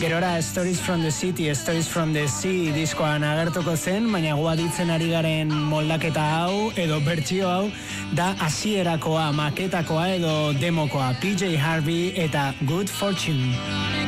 Gerora Stories from the City, Stories from the Sea diskoan agertuko zen, baina guaditzen ari garen moldaketa hau edo bertsio hau da hasierakoa, maketakoa edo demokoa, PJ Harvey eta Good Fortune.